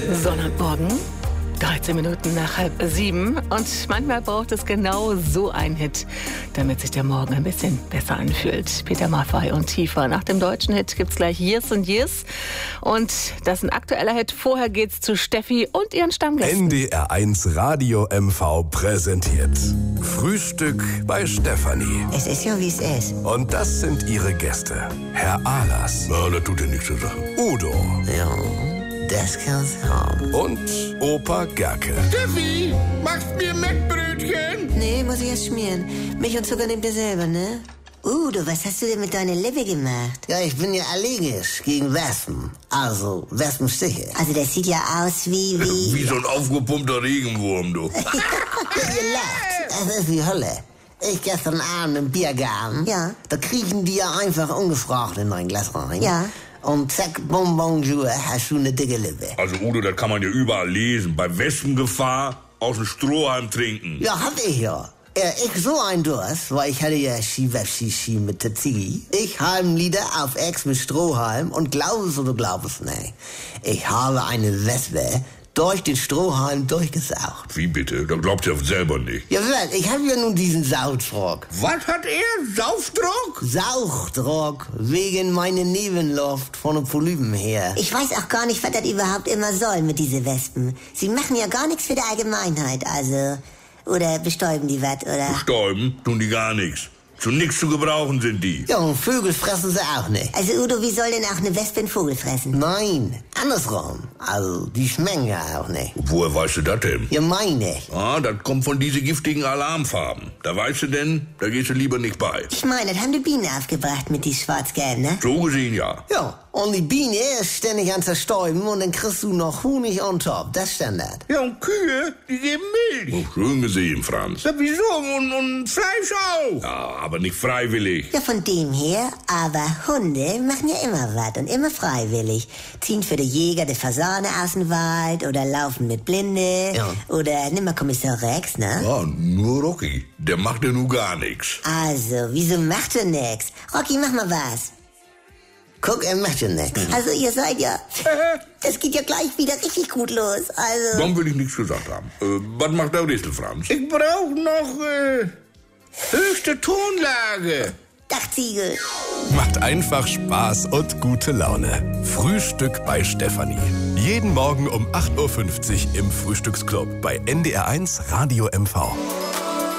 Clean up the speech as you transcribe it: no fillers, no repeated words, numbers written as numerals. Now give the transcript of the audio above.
Sonntagmorgen, 13 Minuten nach 6:30. Und manchmal braucht es genau so einen Hit, damit sich der Morgen ein bisschen besser anfühlt. Peter Maffay und Tiefer. Nach dem deutschen Hit gibt's gleich Years and Years. Und das ist ein aktueller Hit. Vorher geht's zu Steffi und ihren Stammgästen. NDR1 Radio MV präsentiert Frühstück bei Stefanie. Es ist ja, wie es ist. Und das sind ihre Gäste. Herr Ahlers. Ja, das tut ja nichts zur Sache. Udo. Ja, das kann's haben. Und Opa Gerke. Steffi, machst mir Mettbrötchen? Nee, muss ich erst schmieren. Milch und Zucker nehmt ihr selber, ne? Udo, was hast du denn mit deiner Lippe gemacht? Ja, ich bin ja allergisch gegen Wespen. Also Wespenstiche. Also das sieht ja aus Wie so ein aufgepumpter Regenwurm, du. Ihr lacht. Das ist die Hölle. Ich gestern Abend im Biergarten. Ja. Da kriechen die ja einfach ungefragt in mein Glas rein. Ja. Und zack, bonjour, hast du eine dicke Lippe. Also Udo, das kann man ja überall lesen. Bei Wespengefahr aus dem Strohhalm trinken. Ja, hab ich ja. Ich so ein Durst, weil ich hatte ja Ski mit der Ziggy. Ich halben Liter auf Ex mit Strohhalm und glaub es oder glaub es nicht. Ich habe eine Wespe durch den Strohhalm durchgesaugt. Wie bitte? Da glaubt ihr selber nicht. Ja, ich habe ja nun diesen Saugdruck. Was hat er? Saufdruck? Sauchdruck wegen meiner Nebenluft von den Polypen her. Ich weiß auch gar nicht, was das überhaupt immer soll mit diesen Wespen. Sie machen ja gar nichts für die Allgemeinheit, also... Oder bestäuben die was, oder? Bestäuben tun die gar nichts. Zu nichts zu gebrauchen sind die. Ja, und Vögel fressen sie auch nicht. Also Udo, wie soll denn auch eine Wespe einen Vogel fressen? Nein, andersrum. Also, die schmecken ja auch nicht. Woher weißt du das denn? Ja, meine ich. Ah, das kommt von diesen giftigen Alarmfarben. Da weißt du denn, da gehst du lieber nicht bei. Ich meine, das haben die Bienen aufgebracht mit die schwarz-gelben, ne? So gesehen ja. Ja, und die Biene ist ständig an zerstäuben und dann kriegst du noch Honig on top. Das ist Standard. Ja, und Kühe, die geben Milch. Oh, schön gesehen, Franz. Ja, wieso? Und Fleisch auch. Ja, aber nicht freiwillig. Ja, von dem her, aber Hunde machen ja immer was und immer freiwillig. Ziehen für die Jäger die Fasane aus dem Wald oder laufen mit Blinde. Ja. Oder nimm mal Kommissar Rex, ne? Ja, nur Rocky. Der macht ja nun gar nichts. Also, wieso macht er nix? Rocky, mach mal was. Guck, er macht ja nichts. Also, ihr seid ja... Das geht ja gleich wieder richtig gut los, also... Dann will ich nichts gesagt haben. Was macht der Rissel, Franz? Ich brauch noch, höchste Tonlage. Dachziegel. Macht einfach Spaß und gute Laune. Frühstück bei Stefanie. Jeden Morgen um 8:50 Uhr im Frühstücksclub bei NDR1 Radio MV.